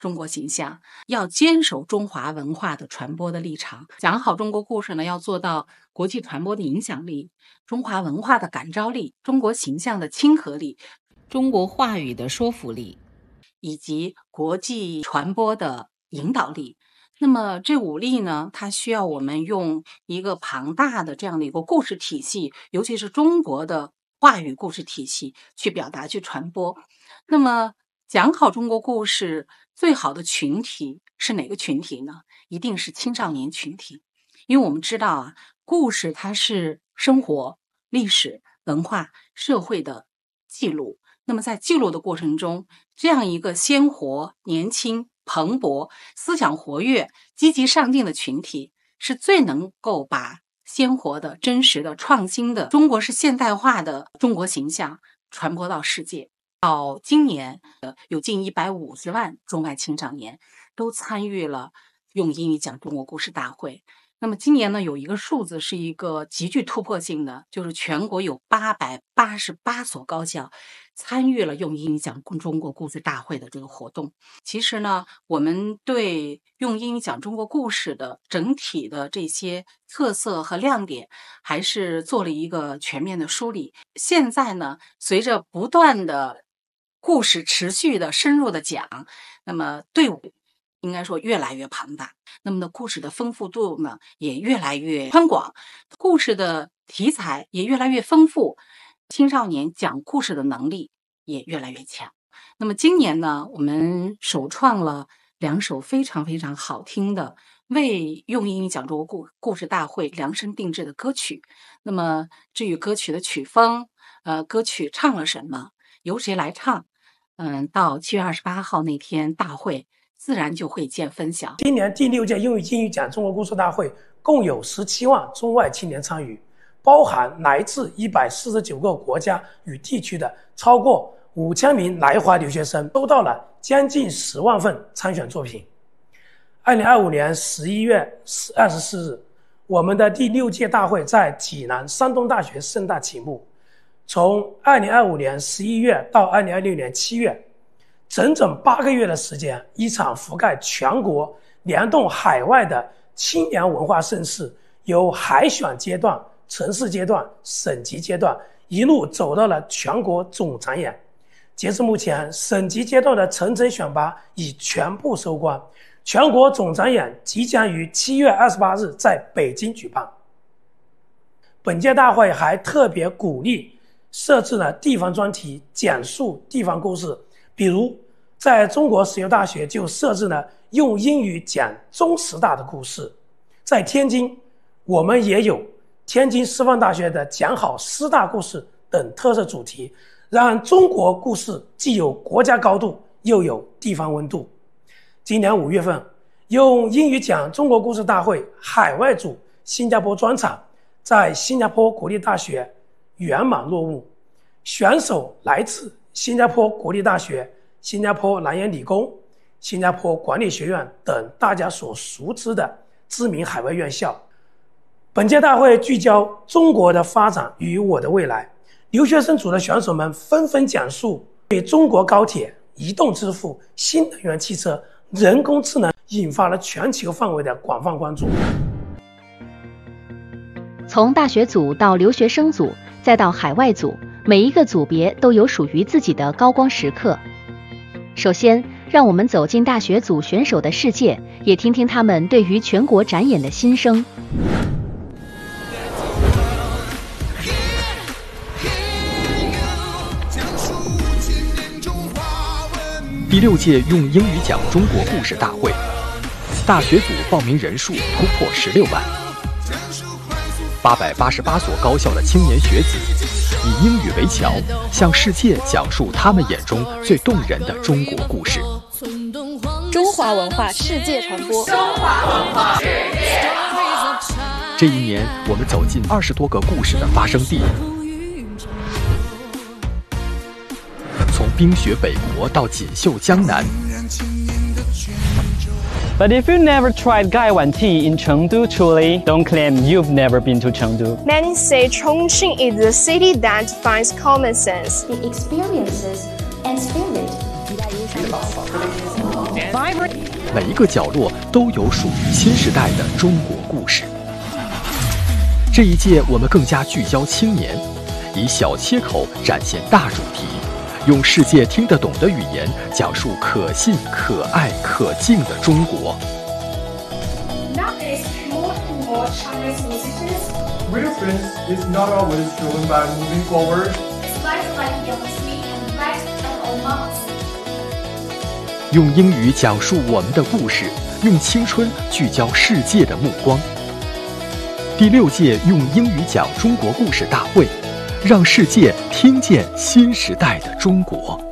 中国形象，要坚守中华文化的传播的立场，讲好中国故事呢，要做到国际传播的影响力、中华文化的感召力、中国形象的亲和力、中国话语的说服力，以及国际传播的引导力。那么这5力呢，它需要我们用一个庞大的这样的一个故事体系，尤其是中国的话语故事体系去表达、去传播。那么讲好中国故事最好的群体是哪个群体呢？一定是青少年群体。因为我们知道啊，故事它是生活、历史、文化、社会的记录。那么在记录的过程中，这样一个鲜活、年轻、蓬勃、思想活跃、积极上进的群体，是最能够把鲜活的、真实的、创新的中国式现代化的中国形象传播到世界。到今年有近150万中外青少年都参与了用英语讲中国故事大会。那么今年呢，有一个数字是一个极具突破性的，就是全国有888所高校参与了用英语讲中国故事大会的这个活动。其实呢，我们对用英语讲中国故事的整体的这些特色和亮点还是做了一个全面的梳理。现在呢，随着不断的故事持续的深入的讲，那么队伍应该说越来越庞大，那么呢，故事的丰富度呢也越来越宽广，故事的题材也越来越丰富，青少年讲故事的能力也越来越强。那么今年呢，我们首创了2首非常非常好听的为用英语讲中国故事大会量身定制的歌曲。那么至于歌曲的曲风，歌曲唱了什么，由谁来唱，到7月28号那天大会自然就会见分晓。 今年第6届英语讲中国故事大会共有17万中外青年参与，包含来自149个国家与地区的超过5000名来华留学生，收到了将近10万份参选作品。2025年11月24日，我们的第6届大会在济南山东大学盛大启幕。从2025年11月到2026年7月，整整8个月的时间，一场覆盖全国、联动海外的青年文化盛事，由海选阶段、城市阶段、省级阶段一路走到了全国总展演。截至目前，省级阶段的层层选拔已全部收官，全国总展演即将于7月28日在北京举办。本届大会还特别鼓励设置了地方专题，讲述地方故事。比如在中国石油大学就设置了用英语讲中石大的故事，在天津我们也有天津师范大学的讲好师大故事等特色主题，让中国故事既有国家高度又有地方温度。今年5月份，用英语讲中国故事大会海外组新加坡专场在新加坡国立大学圆满落幕，选手来自新加坡国立大学、新加坡南洋理工、新加坡管理学院等大家所熟知的知名海外院校。本届大会聚焦中国的发展与我的未来，留学生组的选手们纷纷讲述对中国高铁、移动支付、新能源汽车、人工智能引发了全球范围的广泛关注。 从大学组到留学生组，再到海外组，每一个组别都有属于自己的高光时刻。首先，让我们走进大学组选手的世界，也听听他们对于全国展演的心声。 第6届用英语讲中国故事大会，大学组报名人数突破16万，888所高校的青年学子以英语为桥，向世界讲述他们眼中最动人的中国故事。 中华文化世界传播，中华文化世界传播。 这一年，我们走进20多个故事的发生地，从冰雪北国到锦绣江南。 But if you never tried Gaiwan tea in Chengdu, truly, don't claim you've never been to Chengdu. Many say Chongqing is the city that defines common sense. It experiences and spirit. 每一个角落都有属于新时代的中国故事。这一届我们更加聚焦青年，以小切口展现大主题，用世界听得懂的语言讲述可信、可爱、可敬的中国。 Nowadays, more and more Chinese messages. Real friends is not always shown by moving forward. It's like young sweet and bright and old moms. 用英语讲述我们的故事，用青春聚焦世界的目光。第6届用英语讲中国故事大会，让世界听见新时代的中国。